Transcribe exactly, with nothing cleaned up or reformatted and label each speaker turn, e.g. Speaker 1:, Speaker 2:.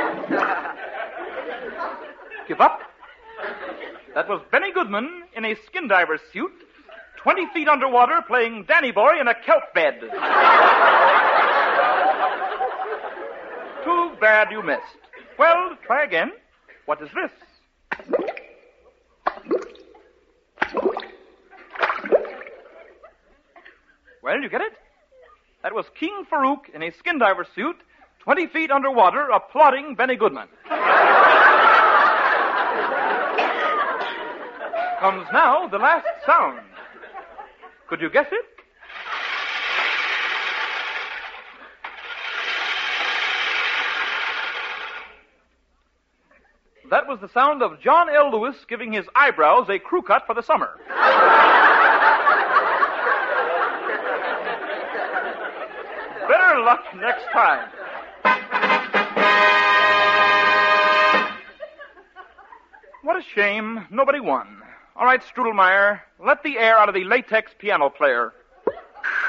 Speaker 1: Give up? That was Benny Goodman in a skin diver's suit, twenty feet underwater, playing Danny Boy in a kelp bed. Too bad you missed. Well, try again. What is this? Well, you get it? That was King Farouk in a skin diver suit, twenty feet underwater, applauding Benny Goodman. Comes now the last sound. Could you guess it? That was the sound of John L. Lewis giving his eyebrows a crew cut for the summer. Better luck next time. What a shame. Nobody won. All right, Strudelmeyer, let the air out of the latex piano player.